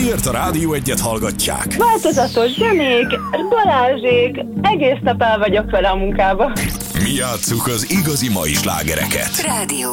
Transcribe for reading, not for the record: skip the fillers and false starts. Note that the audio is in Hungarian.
Miért a Rádió Egyet hallgatják? Változatos zenék, Balázsék, egész nap el vagyok vele a munkába. Mi játsszuk az igazi mai slágereket. Rádió